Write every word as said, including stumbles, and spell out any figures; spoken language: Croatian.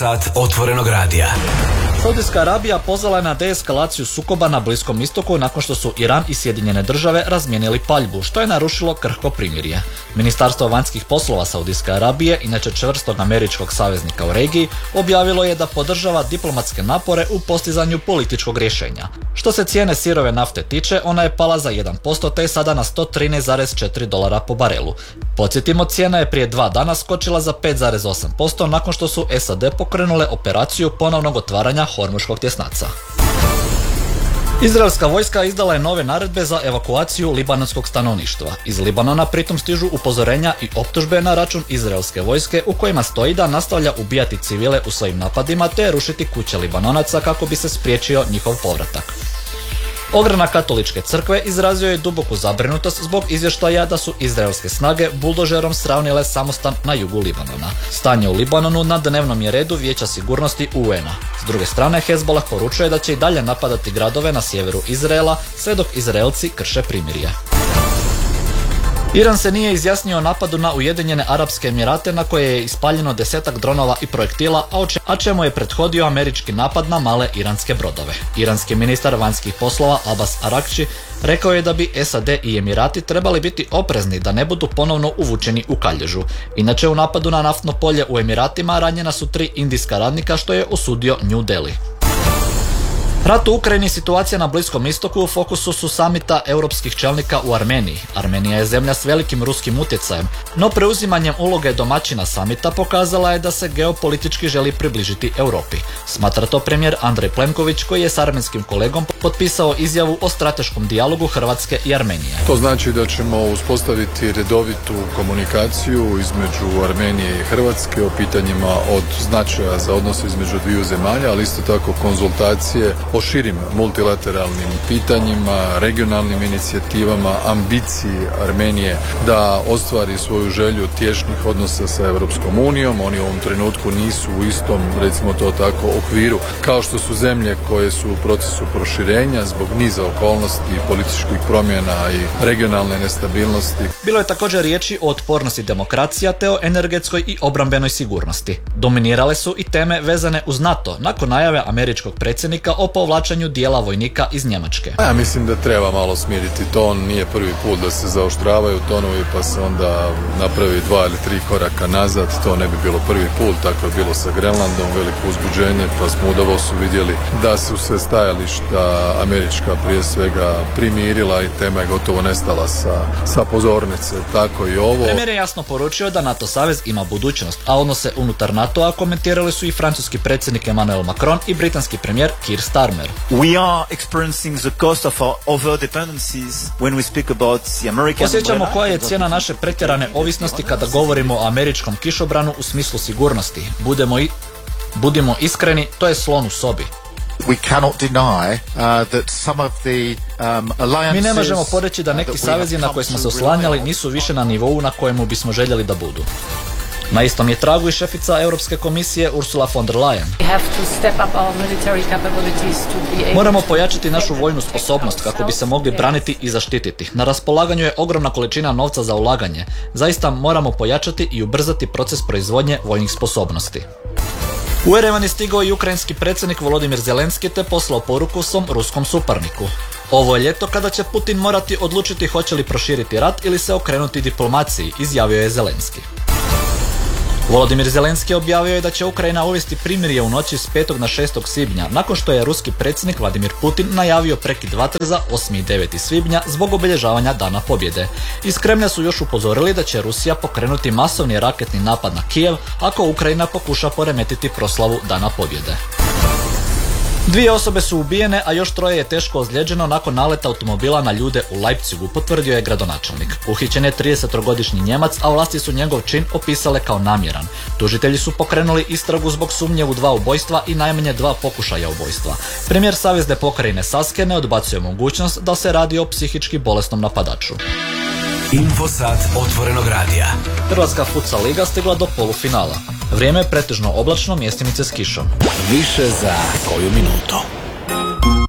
Sat otvorenog radija. Saudijska Arabija pozvala je na deeskalaciju sukoba na Bliskom istoku nakon što su Iran i Sjedinjene države razmijenili paljbu, što je narušilo krhko primirje. Ministarstvo vanjskih poslova Saudijske Arabije, inače čvrstog američkog saveznika u regiji, objavilo je da podržava diplomatske napore u postizanju političkog rješenja. Što se cijene sirove nafte tiče, ona je pala za jedan posto te je sada na sto trinaest zarez četiri dolara po barelu. Podsjetimo, cijena je prije dva dana skočila za pet zarez osam posto nakon što su S A D pokrenule operaciju ponovnog otvaranja Hormuškog tjesnaca. Izraelska vojska izdala je nove naredbe za evakuaciju libanonskog stanovništva. Iz Libanona pritom stižu upozorenja i optužbe na račun izraelske vojske u kojima stoji da nastavlja ubijati civile u svojim napadima te rušiti kuće Libanonaca kako bi se spriječio njihov povratak. Ogranak katoličke crkve izrazio je duboku zabrinutost zbog izvještaja da su izraelske snage buldožerom sravnile samostan na jugu Libanona. Stanje u Libanonu na dnevnom je redu Vijeća sigurnosti U N A. S druge strane, Hezbollah poručuje da će i dalje napadati gradove na sjeveru Izraela sve dok Izraelci krše primirje. Iran se nije izjasnio o napadu na Ujedinjene Arapske Emirate na koje je ispaljeno desetak dronova i projektila, a čemu je prethodio američki napad na male iranske brodove. Iranski ministar vanjskih poslova Abbas Arakči rekao je da bi S A D i Emirati trebali biti oprezni da ne budu ponovno uvučeni u kalježu. Inače, u napadu na naftno polje u Emiratima ranjena su tri indijska radnika, što je osudio New Delhi. Rat u Ukrajini i situacija na Bliskom istoku u fokusu su samita europskih čelnika u Armeniji. Armenija je zemlja s velikim ruskim utjecajem, no preuzimanjem uloge domaćina samita pokazala je da se geopolitički želi približiti Europi. Smatra to premijer Andrej Plenković, koji je s armenskim kolegom potpisao izjavu o strateškom dijalogu Hrvatske i Armenije. To znači da ćemo uspostaviti redovitu komunikaciju između Armenije i Hrvatske o pitanjima od značaja za odnose između dviju zemalja, ali isto tako konzultacije o širim multilateralnim pitanjima, regionalnim inicijativama, ambiciji Armenije da ostvari svoju želju tješnih odnosa sa Europskom unijom. Oni u ovom trenutku nisu u istom, recimo to tako, okviru kao što su zemlje koje su u procesu proširenja zbog niza okolnosti, političkih promjena i regionalne nestabilnosti. Bilo je također riječi o otpornosti demokracija te o energetskoj i obrambenoj sigurnosti. Dominirale su i teme vezane uz NATO nakon najave američkog predsjednika o povlačenju dijela vojnika iz Njemačke. Ja mislim da treba malo smiriti ton, nije prvi put da se zaoštravaju tonovi pa se onda napravi dva ili tri koraka nazad, to ne bi bilo prvi put, tako je bilo sa Grenlandom, veliko uzbuđenje, pa smo u Davosu vidjeli da su se stajališta američka prije svega primirila i tema je gotovo nestala sa, sa pozornice, tako i ovo. Premijer je jasno poručio da NATO savez ima budućnost, a odnose unutar NATO-a komentirali su i francuski predsjednik Emmanuel Macron i britanski premijer Keir Starmer. We are experiencing the cost of our overdependencies when we speak about the American. Osjećamo koja je cijena naše pretjerane ovisnosti kada govorimo o američkom kišobranu u smislu sigurnosti. Budemo i budimo iskreni, to je slon u sobi. We cannot deny uh, that some of the um, alliances. Mi ne možemo poreći da neki savezi na koje smo se oslanjali nisu više na nivou na kojemu bismo željeli da budu. Na istom je tragu i šefica Europske komisije Ursula von der Leyen. Moramo pojačati našu vojnu sposobnost kako bi se mogli braniti i zaštititi. Na raspolaganju je ogromna količina novca za ulaganje. Zaista moramo pojačati i ubrzati proces proizvodnje vojnih sposobnosti. U Erevan je stigao i ukrajinski predsjednik Volodimir Zelenski te poslao poruku svom ruskom suparniku. Ovo je ljeto kada će Putin morati odlučiti hoće li proširiti rat ili se okrenuti diplomaciji, izjavio je Zelenski. Volodimir Zelenski objavio je da će Ukrajina uvesti primirje u noći s petog na šestog svibnja, nakon što je ruski predsjednik Vladimir Putin najavio prekid vatre za osmi i deveti svibnja zbog obilježavanja Dana pobjede. Iz Kremlja su još upozorili da će Rusija pokrenuti masovni raketni napad na Kijev ako Ukrajina pokuša poremetiti proslavu Dana pobjede. Dvije osobe su ubijene, a još troje je teško ozlijeđeno nakon naleta automobila na ljude u Leipzigu, potvrdio je gradonačelnik. Uhićen je tridesetogodišnji Njemac, a vlasti su njegov čin opisale kao namjeran. Tužitelji su pokrenuli istragu zbog sumnje u dva ubojstva i najmanje dva pokušaja ubojstva. Premijer Savezne pokrajine Saske ne odbacuje mogućnost da se radi o psihički bolesnom napadaču. Infosat otvorenog radija. Hrvatska futsal liga stigla do polufinala. Vrijeme je pretežno oblačno, mjestimice s kišom. Više za koju minutu.